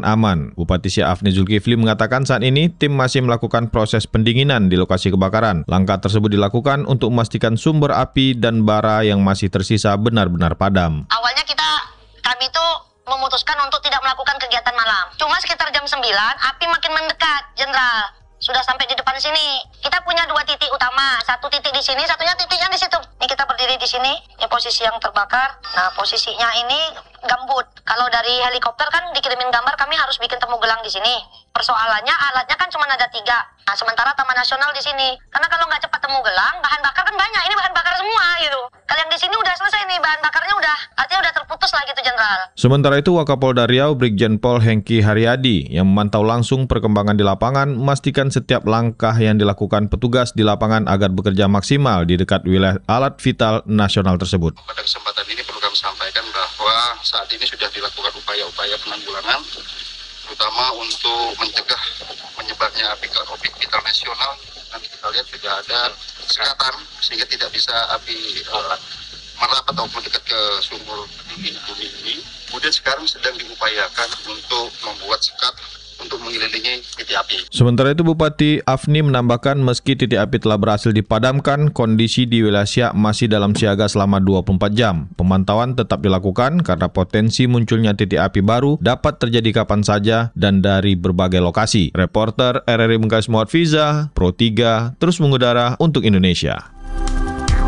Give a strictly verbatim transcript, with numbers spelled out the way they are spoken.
dengan aman. Bupati Siak Afni Zulkifli mengatakan saat ini tim masih melakukan proses pendinginan di lokasi kebakaran. Langkah tersebut dilakukan untuk memastikan sumber api dan bara yang masih tersisa benar-benar padam. Awalnya kita, kami itu memutuskan untuk tidak melakukan kegiatan malam. Cuma sekitar jam sembilan, api makin mendekat, Jenderal. Sudah sampai di depan sini. Kita punya dua titik utama, satu titik di sini, satunya titiknya di situ. Ini kita berdiri di sini, ini posisi yang terbakar. Nah, posisinya ini gambut. Kalau dari helikopter kan dikirimin gambar, kami harus bikin temu gelang di sini. Persoalannya alatnya kan cuma ada tiga. Nah, sementara Taman Nasional di sini. Karena kalau nggak cepat temu gelang, bahan bakar kan banyak. Ini bahan bakar semua gitu. Kalau yang di sini udah selesai nih, bahan bakarnya udah, artinya udah terputus lah gitu, Jenderal. Sementara itu, Wakapolda Riau Brigjen Pol Hengki Haryadi yang memantau langsung perkembangan di lapangan memastikan setiap langkah yang dilakukan petugas di lapangan agar bekerja maksimal di dekat wilayah alat vital nasional tersebut. Pada kesempatan ini perlu kami sampaikan bahwa saat ini sudah dilakukan upaya-upaya penanggulangan, terutama untuk mencegah menyebarnya api ke objek vital nasional. Nanti kita lihat sudah ada sekatan sehingga tidak bisa api uh, merap atau mendekat ke sumber tinggi bumi ini. Kemudian sekarang sedang diupayakan untuk membuat sekat untuk mengelilingi titik api. Sementara itu Bupati Afni menambahkan meski titik api telah berhasil dipadamkan, kondisi di wilayah Siak masih dalam siaga selama dua puluh empat jam. Pemantauan tetap dilakukan karena potensi munculnya titik api baru dapat terjadi kapan saja dan dari berbagai lokasi. Reporter R R I Bengkayus Muhammad Fiza, Pro tiga, terus mengudara untuk Indonesia.